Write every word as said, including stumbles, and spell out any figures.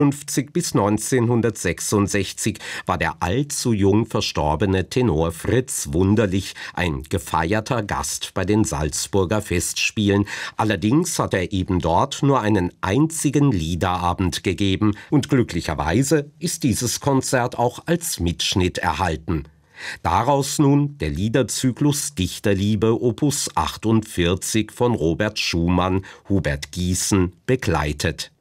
bis neunzehnhundertsechsundsechzig war der allzu jung verstorbene Tenor Fritz Wunderlich ein gefeierter Gast bei den Salzburger Festspielen. Allerdings hat er eben dort nur einen einzigen Liederabend gegeben und glücklicherweise ist dieses Konzert auch als Mitschnitt erhalten. Daraus nun der Liederzyklus Dichterliebe Opus achtundvierzig von Robert Schumann, Hubert Gießen begleitet.